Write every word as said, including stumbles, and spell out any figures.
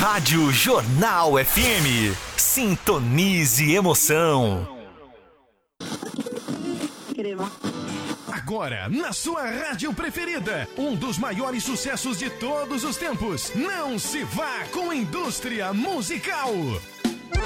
Rádio Jornal F M. Sintonize emoção. Agora, na sua rádio preferida, um dos maiores sucessos de todos os tempos. Não se vá com indústria musical.